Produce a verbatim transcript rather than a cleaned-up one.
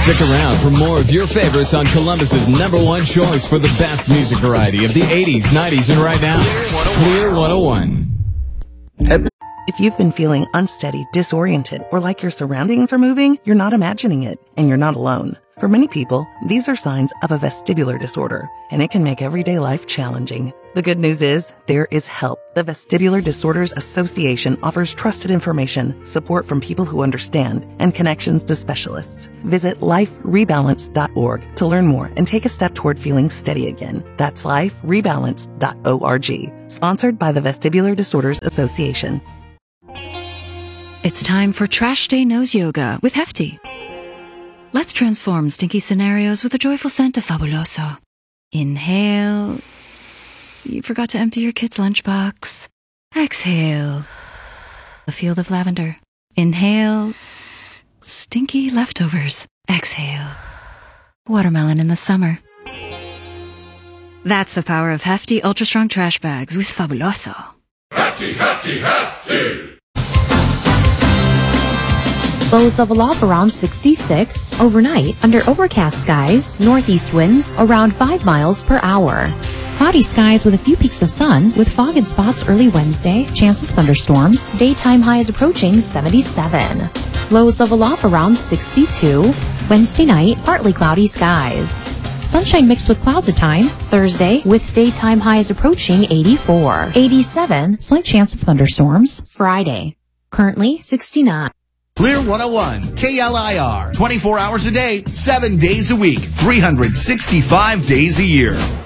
Stick around for more of your favorites on Columbus's number one choice for the best music variety of the eighties, nineties, and right now, Clear one oh one. If you've been feeling unsteady, disoriented, or like your surroundings are moving, you're not imagining it, and you're not alone. For many people, these are signs of a vestibular disorder, and it can make everyday life challenging. The good news is, there is help. The Vestibular Disorders Association offers trusted information, support from people who understand, and connections to specialists. Visit life rebalance dot org to learn more and take a step toward feeling steady again. That's life rebalance dot org. Sponsored by the Vestibular Disorders Association. It's time for Trash Day Nose Yoga with Hefty. Let's transform stinky scenarios with a joyful scent of Fabuloso. Inhale. You forgot to empty your kid's lunchbox. Exhale. A field of lavender. Inhale. Stinky leftovers. Exhale. Watermelon in the summer. That's the power of Hefty Ultra Strong Trash Bags with Fabuloso. Hefty, hefty, hefty! Lows of aloft around sixty-six. Overnight, under overcast skies, northeast winds around five miles per hour. Cloudy skies with a few peaks of sun, with fog in spots early Wednesday, chance of thunderstorms, daytime highs approaching seventy-seven. Lows of aloft around sixty-two. Wednesday night, partly cloudy skies. Sunshine mixed with clouds at times, Thursday, with daytime highs approaching eighty-four. eighty-seven, slight chance of thunderstorms, Friday. Currently, sixty-nine. Clear one oh one, K L I R, twenty-four hours a day, seven days a week, three hundred sixty-five days a year.